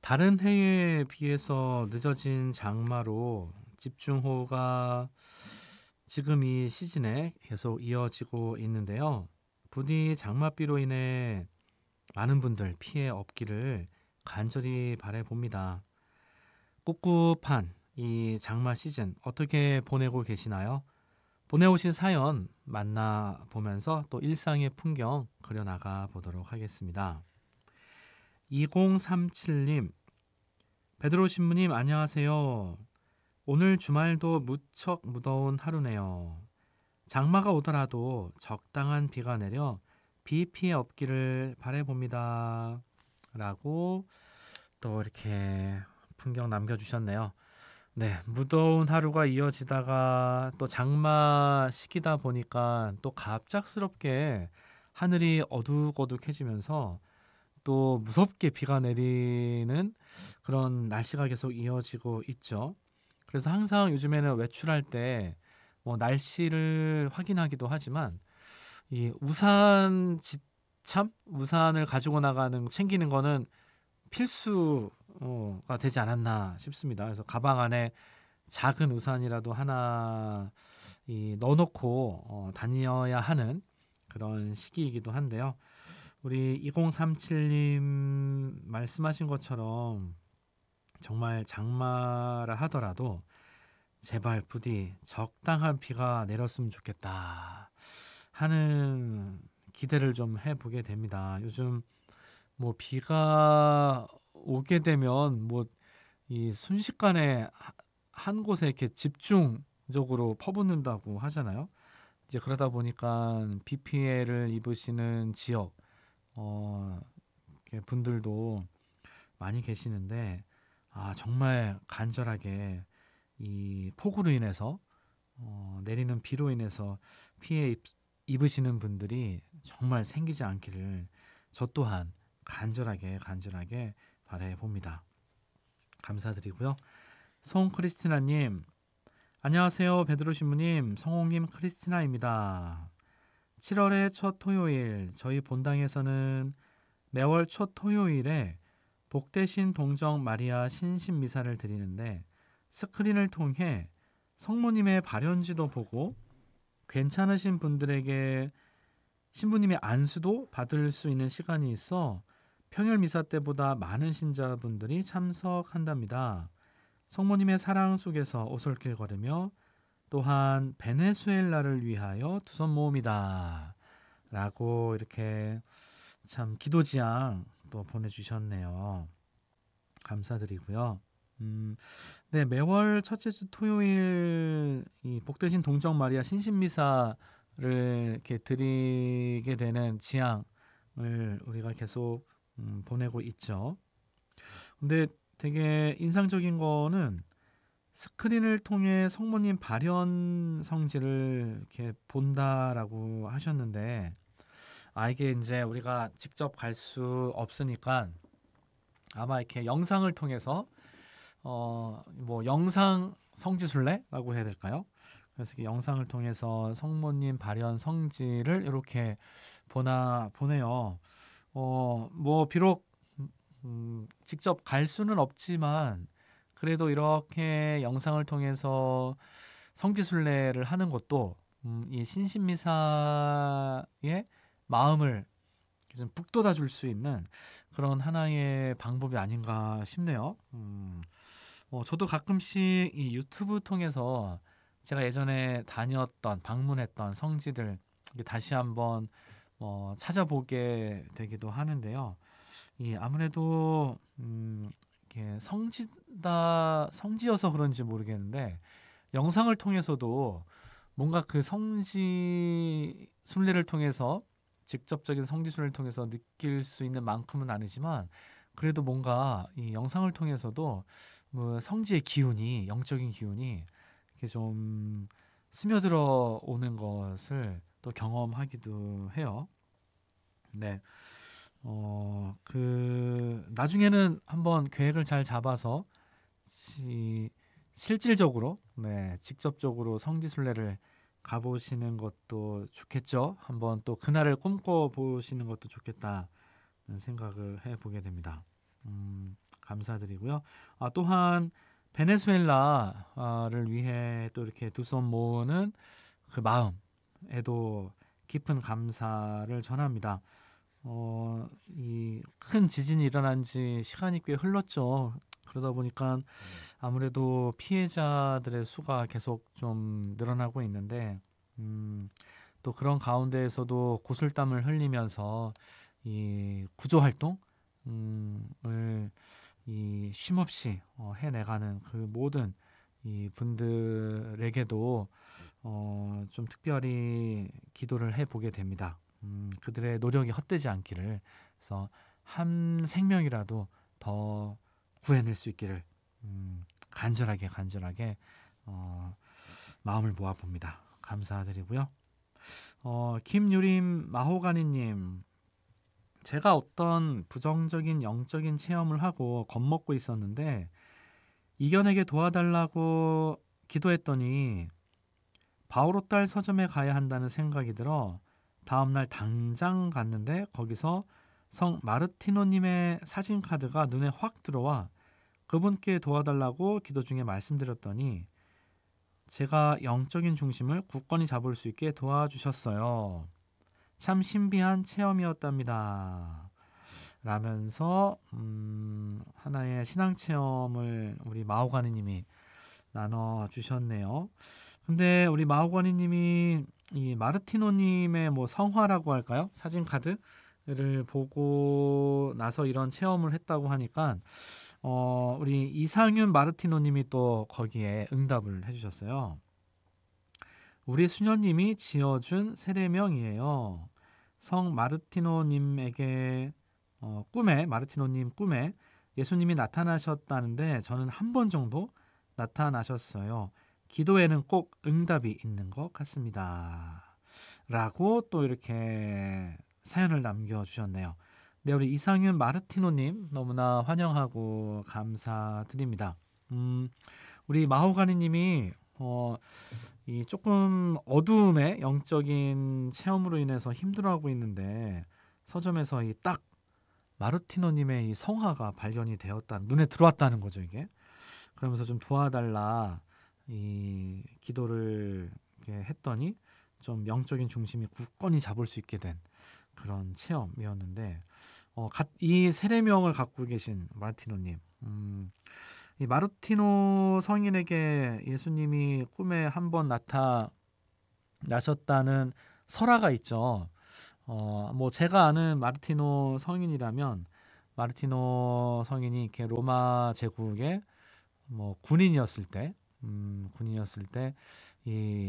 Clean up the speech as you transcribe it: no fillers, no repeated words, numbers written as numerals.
다른 해에 비해서 늦어진 장마로 집중호우가 지금 이 시즌에 계속 이어지고 있는데요. 부디 장맛비로 인해 많은 분들 피해 없기를 간절히 바라봅니다. 꿉꿉한 이 장마 시즌 어떻게 보내고 계시나요? 보내오신 사연 만나보면서 또 일상의 풍경 그려나가 보도록 하겠습니다. 2037님, 베드로 신부님 안녕하세요. 오늘 주말도 무척 무더운 하루네요. 장마가 오더라도 적당한 비가 내려 비 피해 없기를 바라봅니다. 라고 또 이렇게 풍경 남겨주셨네요. 네, 무더운 하루가 이어지다가 또 장마 시기다 보니까 또 갑작스럽게 하늘이 어둑어둑해지면서 또 무섭게 비가 내리는 그런 날씨가 계속 이어지고 있죠. 그래서 항상 요즘에는 외출할 때 뭐 날씨를 확인하기도 하지만 이 우산 지참 우산을 가지고 나가는 챙기는 거는 필수가 되지 않았나 싶습니다. 그래서 가방 안에 작은 우산이라도 하나 넣어놓고 다녀야 하는 그런 시기이기도 한데요. 우리 2037님 말씀하신 것처럼 정말 장마라 하더라도 제발 부디 적당한 비가 내렸으면 좋겠다 하는 기대를 좀 해보게 됩니다. 요즘 뭐 비가 오게 되면 뭐 이 순식간에 한 곳에 이렇게 집중적으로 퍼붓는다고 하잖아요. 이제 그러다 보니까 비 피해를 입으시는 지역 이렇게 분들도 많이 계시는데 정말 간절하게 이 폭우로 인해서 내리는 비로 인해서 피해 입으시는 분들이 정말 생기지 않기를 저 또한 간절하게 바라해 봅니다. 감사드리고요. 송크리스티나님 안녕하세요. 베드로 신부님, 성홍님 크리스티나입니다. 7월의 첫 토요일 저희 본당에서는 매월 첫 토요일에 복되신 동정 마리아 신신 미사를 드리는데 스크린을 통해 성모님의 발현지도 보고 괜찮으신 분들에게 신부님의 안수도 받을 수 있는 시간이 있어 평일 미사 때보다 많은 신자분들이 참석한답니다. 성모님의 사랑 속에서 오솔길 걸으며 또한 베네수엘라를 위하여 두 손 모읍니다. 라고 이렇게 참 기도지향 또 보내주셨네요. 감사드리고요. 네, 매월 첫째 주 토요일 이 복되신 동정 마리아 신신미사를 이렇게 드리게 되는 지향을 우리가 계속 보내고 있죠. 근데 되게 인상적인 거는 스크린을 통해 성모님 발현 성지를 이렇게 본다라고 하셨는데 이게 이제 우리가 직접 갈 수 없으니까 아마 이렇게 영상을 통해서 뭐 영상 성지순례라고 해야 될까요? 그래서 이 영상을 통해서 성모님 발현 성지를 이렇게 보내요. 뭐 비록 직접 갈 수는 없지만 그래도 이렇게 영상을 통해서 성지순례를 하는 것도 이 신신미사의 마음을 좀 북돋아 줄 수 있는 그런 하나의 방법이 아닌가 싶네요. 저도 가끔씩 이 유튜브 통해서 제가 예전에 다녔던 방문했던 성지들 다시 한번 찾아보게 되기도 하는데요. 아무래도 이렇게 성지여서 그런지 모르겠는데 영상을 통해서도 뭔가 그 성지 순례를 통해서 직접적인 성지 순례를 통해서 느낄 수 있는 만큼은 아니지만 그래도 뭔가 이 영상을 통해서도 뭐 성지의 기운이 영적인 기운이 이렇게 좀 스며들어 오는 것을 또 경험하기도 해요. 네. 나중에는 한번 계획을 잘 잡아서 실질적으로, 네, 직접적으로 성지순례를 가보시는 것도 좋겠죠. 한번 또 그날을 꿈꿔 보시는 것도 좋겠다는 생각을 해보게 됩니다. 감사드리고요. 또한 베네수엘라를 위해 또 이렇게 두 손 모으는 그 마음에도 깊은 감사를 전합니다. 이 큰 지진이 일어난 지 시간이 꽤 흘렀죠. 그러다 보니까 아무래도 피해자들의 수가 계속 좀 늘어나고 있는데, 또 그런 가운데에서도 구슬땀을 흘리면서 이 구조 활동을 이 쉼없이 해내가는 그 모든 이 분들에게도 좀 특별히 기도를 해보게 됩니다. 그들의 노력이 헛되지 않기를, 그래서 한 생명이라도 더 구해낼 수 있기를 간절하게 마음을 모아봅니다. 감사드리고요. 김유림 마호가니님, 제가 어떤 부정적인 영적인 체험을 하고 겁먹고 있었는데 이겨내게 도와달라고 기도했더니 바오로딸 서점에 가야 한다는 생각이 들어 다음날 당장 갔는데 거기서 성 마르티노님의 사진 카드가 눈에 확 들어와 그분께 도와달라고 기도 중에 말씀드렸더니 제가 영적인 중심을 굳건히 잡을 수 있게 도와주셨어요. 참 신비한 체험이었답니다. 라면서 하나의 신앙 체험을 우리 마오가니님이 나눠주셨네요. 근데 우리 마오가니님이 이 마르티노님의 뭐 성화라고 할까요? 사진 카드를 보고 나서 이런 체험을 했다고 하니까 우리 이상윤 마르티노님이 또 거기에 응답을 해주셨어요. 우리 수녀님이 지어준 세례명이에요. 성 마르티노님에게 마르티노님 꿈에 예수님이 나타나셨다는데 저는 한 번 정도 나타나셨어요. 기도에는 꼭 응답이 있는 것 같습니다. 라고 또 이렇게 사연을 남겨주셨네요. 네, 우리 이상윤 마르티노님 너무나 환영하고 감사드립니다. 우리 마호가니님이 이 조금 어두움의 영적인 체험으로 인해서 힘들어하고 있는데 서점에서 이 딱 마르티노님의 이 성화가 발견이 되었다, 눈에 들어왔다는 거죠 이게. 그러면서 좀 도와달라 이 기도를 이렇게 했더니 좀 영적인 중심이 굳건히 잡을 수 있게 된 그런 체험이었는데, 이 세례명을 갖고 계신 마르티노님, 이 마르티노 성인에게 예수님이 꿈에 한번 나타나셨다는 설화가 있죠. 뭐 제가 아는 마르티노 성인이라면 마르티노 성인이 이렇게 로마 제국의 뭐 군인이었을 때, 이